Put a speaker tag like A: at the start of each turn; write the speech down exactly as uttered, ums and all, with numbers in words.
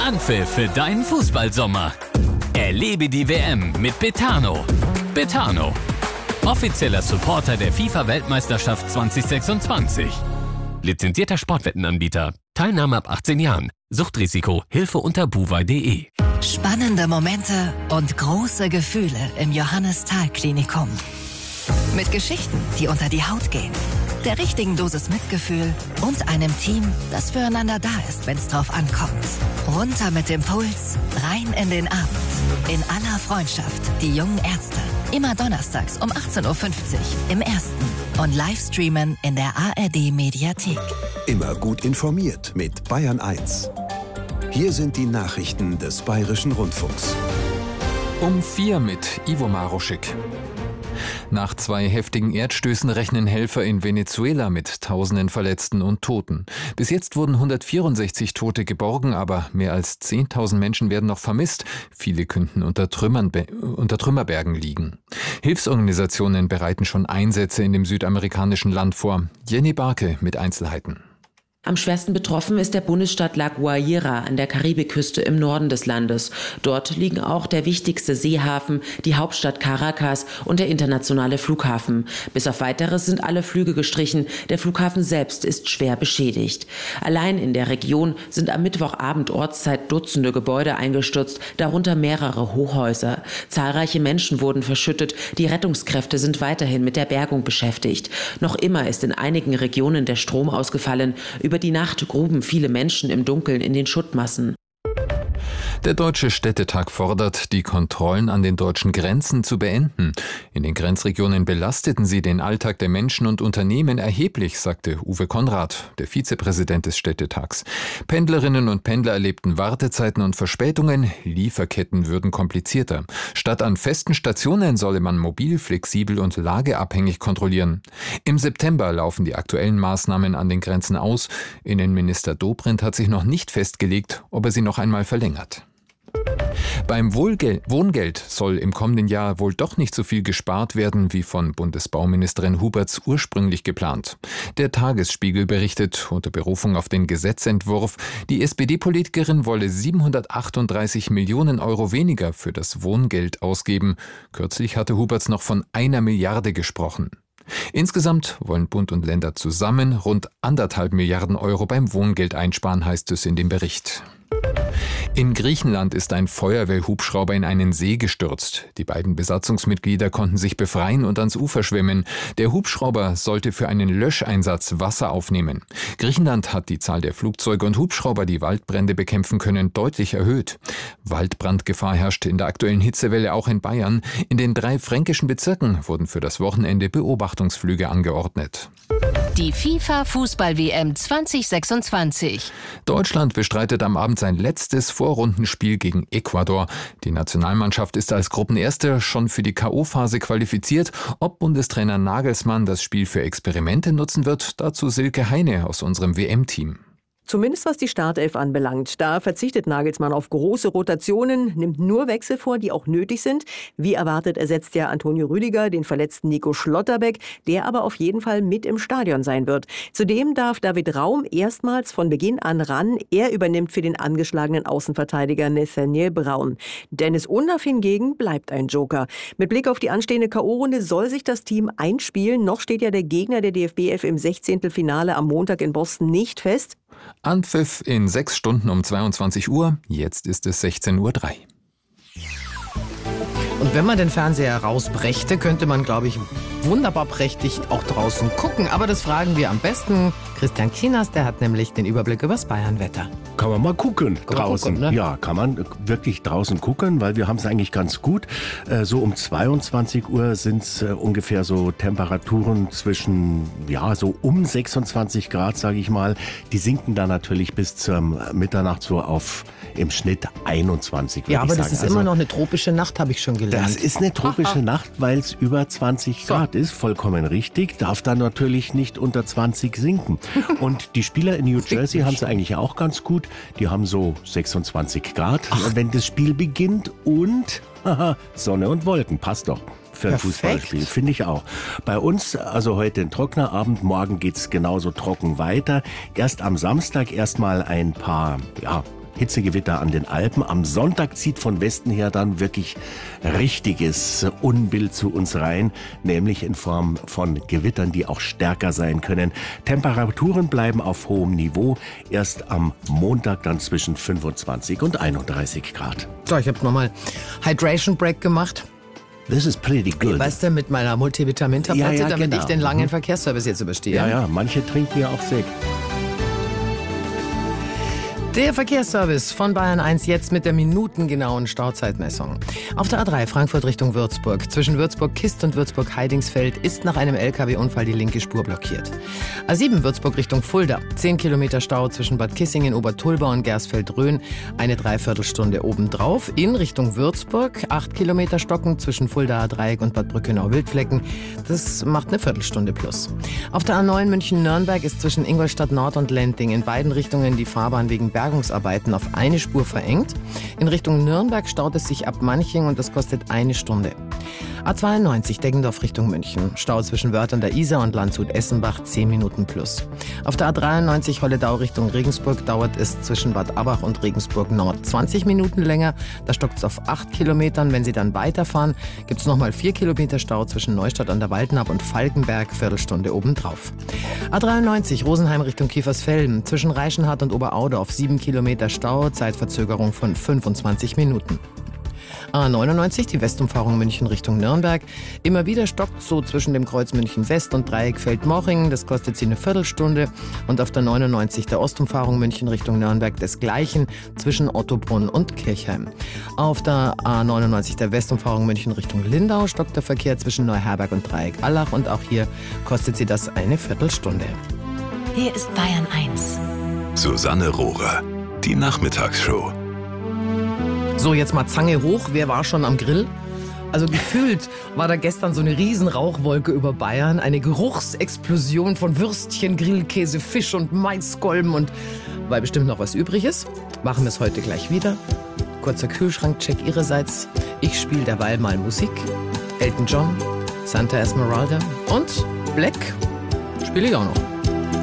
A: Anpfiff für deinen Fußballsommer. Erlebe die W M mit Betano. Betano, offizieller Supporter der FIFA-Weltmeisterschaft zwanzig sechsundzwanzig. Lizenzierter Sportwettenanbieter. Teilnahme ab achtzehn Jahren. Suchtrisiko. Hilfe unter buwei punkt de.
B: Spannende Momente und große Gefühle im Johannes-Thal-Klinikum. Mit Geschichten, die unter die Haut gehen. Der richtigen Dosis Mitgefühl und einem Team, das füreinander da ist, wenn es drauf ankommt. Runter mit dem Puls, rein in den Abend. In aller Freundschaft, die jungen Ärzte. Immer donnerstags um achtzehn Uhr fünfzig im Ersten. Und Livestreamen in der A R D-Mediathek.
C: Immer gut informiert mit Bayern eins. Hier sind die Nachrichten des Bayerischen Rundfunks.
D: Um vier mit Ivo Maruschik. Nach zwei heftigen Erdstößen rechnen Helfer in Venezuela mit tausenden Verletzten und Toten. Bis jetzt wurden hundertvierundsechzig Tote geborgen, aber mehr als zehntausend Menschen werden noch vermisst. Viele könnten unter, Trümmern, unter Trümmerbergen liegen. Hilfsorganisationen bereiten schon Einsätze in dem südamerikanischen Land vor. Jenny Barke mit Einzelheiten.
E: Am schwersten betroffen ist der Bundesstaat La Guaira an der Karibikküste im Norden des Landes. Dort liegen auch der wichtigste Seehafen, die Hauptstadt Caracas und der internationale Flughafen. Bis auf Weiteres sind alle Flüge gestrichen. Der Flughafen selbst ist schwer beschädigt. Allein in der Region sind am Mittwochabend Ortszeit Dutzende Gebäude eingestürzt, darunter mehrere Hochhäuser. Zahlreiche Menschen wurden verschüttet. Die Rettungskräfte sind weiterhin mit der Bergung beschäftigt. Noch immer ist in einigen Regionen der Strom ausgefallen. Über die Nacht gruben viele Menschen im Dunkeln in den Schuttmassen.
D: Der Deutsche Städtetag fordert, die Kontrollen an den deutschen Grenzen zu beenden. In den Grenzregionen belasteten sie den Alltag der Menschen und Unternehmen erheblich, sagte Uwe Konrad, der Vizepräsident des Städtetags. Pendlerinnen und Pendler erlebten Wartezeiten und Verspätungen, Lieferketten würden komplizierter. Statt an festen Stationen solle man mobil, flexibel und lageabhängig kontrollieren. Im September laufen die aktuellen Maßnahmen an den Grenzen aus. Innenminister Dobrindt hat sich noch nicht festgelegt, ob er sie noch einmal verlängert. Beim Wohlgel- Wohngeld soll im kommenden Jahr wohl doch nicht so viel gespart werden, wie von Bundesbauministerin Huberts ursprünglich geplant. Der Tagesspiegel berichtet unter Berufung auf den Gesetzentwurf, die S P D-Politikerin wolle siebenhundertachtunddreißig Millionen Euro weniger für das Wohngeld ausgeben. Kürzlich hatte Huberts noch von einer Milliarde gesprochen. Insgesamt wollen Bund und Länder zusammen rund anderthalb Milliarden Euro beim Wohngeld einsparen, heißt es in dem Bericht. In Griechenland ist ein Feuerwehrhubschrauber in einen See gestürzt. Die beiden Besatzungsmitglieder konnten sich befreien und ans Ufer schwimmen. Der Hubschrauber sollte für einen Löscheinsatz Wasser aufnehmen. Griechenland hat die Zahl der Flugzeuge und Hubschrauber, die Waldbrände bekämpfen können, deutlich erhöht. Waldbrandgefahr herrscht in der aktuellen Hitzewelle auch in Bayern. In den drei fränkischen Bezirken wurden für das Wochenende Beobachtungsflüge angeordnet.
B: Die FIFA-Fußball-W M zwanzig sechsundzwanzig.
D: Deutschland bestreitet am Abend sein letztes Vorrundenspiel gegen Ecuador. Die Nationalmannschaft ist als Gruppenerster schon für die K O-Phase qualifiziert. Ob Bundestrainer Nagelsmann das Spiel für Experimente nutzen wird, dazu Silke Heine aus unserem W M-Team.
F: Zumindest was die Startelf anbelangt. Da verzichtet Nagelsmann auf große Rotationen, nimmt nur Wechsel vor, die auch nötig sind. Wie erwartet ersetzt ja Antonio Rüdiger den verletzten Nico Schlotterbeck, der aber auf jeden Fall mit im Stadion sein wird. Zudem darf David Raum erstmals von Beginn an ran. Er übernimmt für den angeschlagenen Außenverteidiger Nathaniel Braun. Dennis Undaff hingegen bleibt ein Joker. Mit Blick auf die anstehende K O-Runde soll sich das Team einspielen. Noch steht ja der Gegner der D F B F im Sechzehntelfinale am Montag in Boston nicht fest.
D: Anpfiff in sechs Stunden um zweiundzwanzig Uhr. Jetzt ist es sechzehn Uhr drei.
G: Und wenn man den Fernseher rausbrächte, könnte man, glaube ich, wunderbar prächtig auch draußen gucken. Aber das fragen wir am besten Christian Kienast, der hat nämlich den Überblick übers Bayernwetter.
H: Kann man mal gucken
G: Kann
H: draußen.
G: Man gucken, ne?
H: Ja, kann man wirklich draußen gucken, weil wir haben es eigentlich ganz gut. Äh, so um zweiundzwanzig Uhr sind es äh, ungefähr so Temperaturen zwischen, ja, so um sechsundzwanzig Grad, sage ich mal. Die sinken dann natürlich bis zur Mitternacht so auf im Schnitt einundzwanzig.
G: Ja, aber
H: ich
G: das
H: sagen.
G: ist
H: Also,
G: immer noch eine tropische Nacht, habe ich schon gelernt.
H: das ist eine tropische Nacht, weil es über zwanzig Grad ist, vollkommen richtig. Darf dann natürlich nicht unter zwanzig sinken. Und die Spieler in New Jersey haben es eigentlich auch ganz gut. Die haben so sechsundzwanzig Grad, Ach. wenn das Spiel beginnt. Und haha, Sonne und Wolken, passt doch. Für ein
G: Perfekt.
H: Fußballspiel, finde ich auch. Bei uns, also heute ein trockener Abend, morgen geht's genauso trocken weiter. Erst am Samstag erstmal ein paar, ja, Hitzegewitter an den Alpen. Am Sonntag zieht von Westen her dann wirklich richtiges Unbill zu uns rein, nämlich in Form von Gewittern, die auch stärker sein können. Temperaturen bleiben auf hohem Niveau, erst am Montag dann zwischen fünfundzwanzig und einunddreißig Grad.
G: So, ich habe nochmal Hydration Break gemacht.
H: This is pretty good.
G: Weißt du, mit meiner Multivitamin-Tablette,
H: ja, ja,
G: damit
H: genau.
G: ich den langen
H: mhm.
G: Verkehrsservice jetzt überstehe.
H: Ja, ja, manche trinken ja auch Sekt.
G: Der Verkehrsservice von Bayern eins jetzt mit der minutengenauen Stauzeitmessung. Auf der A drei Frankfurt Richtung Würzburg. Zwischen Würzburg-Kist und Würzburg-Heidingsfeld ist nach einem L K W-Unfall die linke Spur blockiert. A sieben Würzburg Richtung Fulda. zehn Kilometer Stau zwischen Bad Kissingen, Obertulba und Gersfeld-Rhön. Eine Dreiviertelstunde obendrauf. In Richtung Würzburg. acht Kilometer stocken zwischen Fulda-Dreieck und Bad Brückenau-Wildflecken. Das macht eine Viertelstunde plus. Auf der A neun München-Nürnberg ist zwischen Ingolstadt Nord und Lending in beiden Richtungen die Fahrbahn wegen Bergungsarbeiten auf eine Spur verengt. In Richtung Nürnberg staut es sich ab Manching und das kostet eine Stunde. A zweiundneunzig Deggendorf Richtung München. Stau zwischen Wörth an der Isar und Landshut-Essenbach zehn Minuten plus. Auf der A dreiundneunzig Holledau Richtung Regensburg dauert es zwischen Bad Abbach und Regensburg Nord zwanzig Minuten länger. Da stockt es auf acht Kilometern. Wenn Sie dann weiterfahren, gibt es nochmal vier Kilometer Stau zwischen Neustadt an der Waldnab und Falkenberg, Viertelstunde obendrauf. A dreiundneunzig Rosenheim Richtung Kiefersfelden. Zwischen Reichenhall und Oberaude auf sieben Kilometer Stau, Zeitverzögerung von fünfundzwanzig Minuten. A neunundneunzig, die Westumfahrung München Richtung Nürnberg. Immer wieder stockt so zwischen dem Kreuz München West und Dreieck Feldmoching. Das kostet Sie eine Viertelstunde. Und auf der neunundneunzig der Ostumfahrung München Richtung Nürnberg desgleichen zwischen Ottobrunn und Kirchheim. Auf der A neunundneunzig der Westumfahrung München Richtung Lindau stockt der Verkehr zwischen Neuherberg und Dreieck Allach. Und auch hier kostet Sie das eine Viertelstunde.
B: Hier ist Bayern eins.
C: Susanne Rohrer, die Nachmittagsshow.
G: So, jetzt mal Zange hoch. Wer war schon am Grill? Also gefühlt war da gestern so eine riesen Rauchwolke über Bayern. Eine Geruchsexplosion von Würstchen, Grillkäse, Fisch und Maiskolben. Und weil bestimmt noch was übrig ist, machen wir es heute gleich wieder. Kurzer Kühlschrankcheck Ihrerseits. Ich spiele derweil mal Musik. Elton John, Santa Esmeralda und Black spiele ich auch noch.